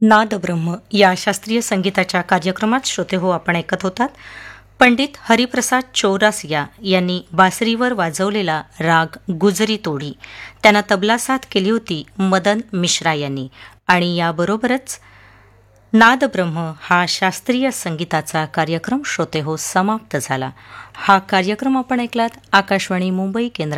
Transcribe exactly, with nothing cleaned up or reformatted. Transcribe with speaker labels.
Speaker 1: नादब्रह्म या शास्त्रीय संगीताच्या कार्यक्रमात श्रोते हो आपण ऐकत होतात पंडित हरिप्रसाद चौरासिया यांनी बासरीवर वाजवलेला राग गुजरी तोडी. त्यांना तबला साथ केली होती मदन मिश्रा यांनी. आणि याबरोबरच नादब्रह्म हा शास्त्रीय संगीताचा कार्यक्रम श्रोते हो समाप्त झाला. हा कार्यक्रम आपण ऐकलात आकाशवाणी मुंबई केंद्र